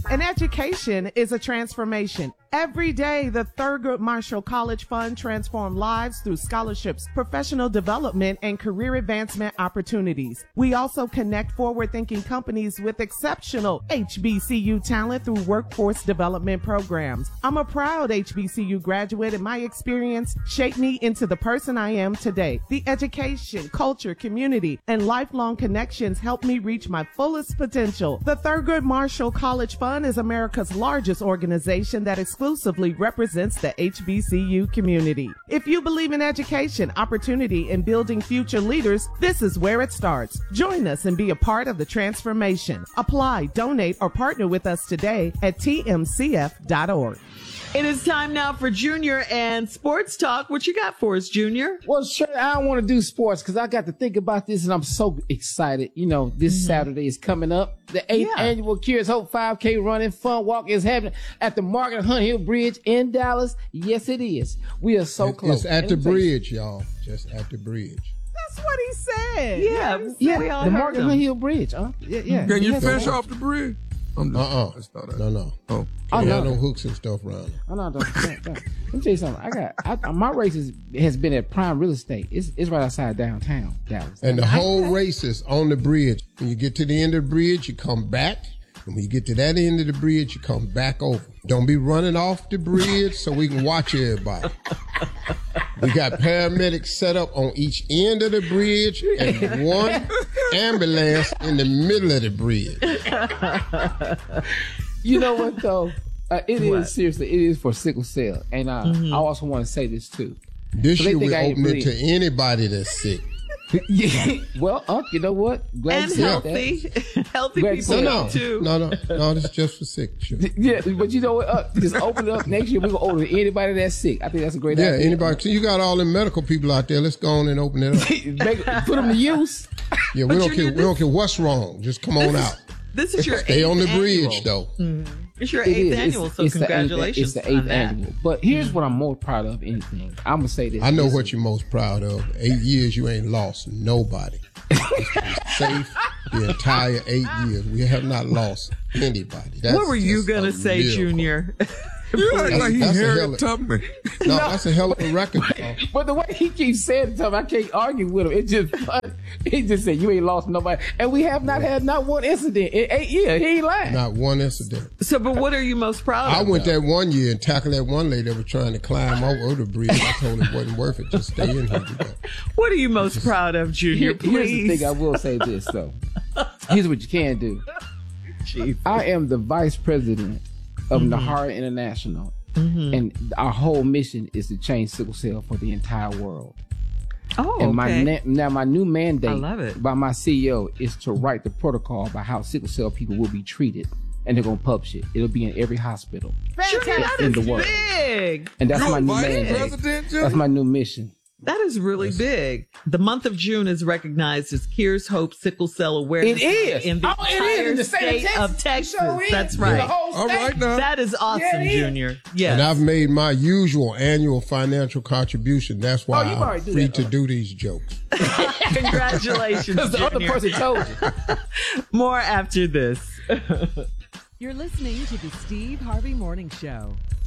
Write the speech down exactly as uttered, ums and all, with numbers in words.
An education is a transformation. Every day, the Thurgood Marshall College Fund transforms lives through scholarships, professional development, and career advancement opportunities. We also connect forward-thinking companies with exceptional H B C U talent through workforce development programs. I'm a proud H B C U graduate, and my experience shaped me into the person I am today. The education, culture, community, and lifelong connections helped me reach my fullest potential. The Thurgood Marshall College Fund is America's largest organization that exclusively represents the H B C U community. If you believe in education, opportunity, and building future leaders, this is where it starts. Join us and be a part of the transformation. Apply, donate, or partner with us today at T M C F dot org. It is time now for Junior and Sports Talk. What you got for us, Junior? Well, sure, I don't want to do sports because I got to think about this and I'm so excited. You know, this mm-hmm. Saturday is coming up. The eighth yeah. annual Curious Hope five K running fun walk is happening at the Margaret Hunt Hill Bridge in Dallas. Yes, it is. We are so it's, close. It's at the bridge, y'all. Just at the bridge. That's what he said. Yeah, yeah, yeah we all the heard Margaret him. Hunt Hill Bridge. Huh? Yeah, yeah. Can you Yes, fish off the bridge? I'm just, Uh-uh. I thought I- No, no. Oh. Oh, Can't no. have no hooks and stuff around. Oh, no, don't, don't, don't. Let me tell you something. I got I, my race is, has been at Prime Real Estate. It's it's right outside downtown Dallas. And the whole race is on the bridge. When you get to the end of the bridge, you come back. And when you get to that end of the bridge, you come back over. Don't be running off the bridge so we can watch everybody. We got paramedics set up on each end of the bridge and one ambulance in the middle of the bridge. You know what, though? Uh, it What? is, seriously, it is for sickle cell. And uh, Mm-hmm. I also want to say this, too. This So they year we think I ain't open it really- to anybody that's sick. Yeah. Well, Unc, you know what? Glad And you said healthy. that. Healthy Glad you people said No, no, too. no, no, no. This is just for sick. Sure. Yeah, but you know what? Uh, just open it up next year. We're going to order anybody that's sick. I think that's a great Yeah, idea. anybody. So you got all them medical people out there. Let's go on and open it up. Make, put them to use. Yeah, we But don't you care. need We don't this- care what's wrong. Just come on out. This is your Stay eighth on the annual. bridge, though. It's your It eighth is. annual, it's, so it's congratulations The eighth, it's the eighth on that. annual. But here's what I'm more proud of anything. I'm going to say this. I know This what is- you're most proud of. Eight years, you ain't lost nobody. It's been safe the entire eight years. We have not lost anybody. That's What were you just going to a say, miracle. Junior? You act like he that's a hell Harriet of- Tubman. No, that's a hell of a record. dog. But the way he keeps saying stuff, I can't argue with him. It's just fun. He just said, you ain't lost nobody. And we have not had not one incident in eight years. He ain't lying. Not one incident. So, but what are you most proud I of? went that one year and tackled that one lady that was trying to climb over the bridge. I told her it wasn't worth it. Just stay in here. You know. What are you most proud of, Junior? Here- here's the Please. thing I will say this, though. Here's what you can do. Jeez. I am the vice president of Mm-hmm. Nahara International. And our whole mission is to change sickle cell for the entire world. Oh, And my okay. na- now my new mandate I love it. by my C E O is to write the protocol about how sickle cell people will be treated, and they're gonna publish it. It'll be in every hospital, Junior, that in is the world. big. and that's You're my new vice mandate. president, Junior? That's my new mission. That is really big. The month of June is recognized as Cures Hope Sickle Cell Awareness It is. Month in the Oh, it is. entire In the state state of of Texas. Texas. Sure is. That's The right. whole All state. right now. That is awesome, Yeah, it is. Junior. Yes. And I've made my usual annual financial contribution. That's why Oh, you've I'm already do free that, to uh. do these jokes. Congratulations, Because the other Junior. person told you. More after this. You're listening to the Steve Harvey Morning Show.